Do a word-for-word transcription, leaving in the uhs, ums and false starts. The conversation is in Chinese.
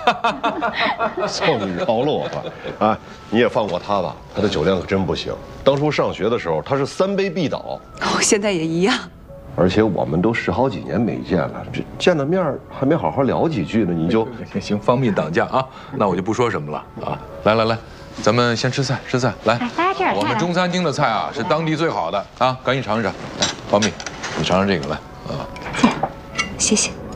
凑你饶了我吧！啊，你也放过他吧，他的酒量可真不行。当初上学的时候，他是三杯必倒。 我现在也一样。而且我们都十好几年没见了，这见了面还没好好聊几句呢，你就行行方便挡驾啊？那我就不说什么了啊！来来来，咱们先吃菜，吃菜来。我们中餐厅的菜啊是当地最好的啊，赶紧尝一尝。来，方便，你尝尝这个来啊。 谢谢。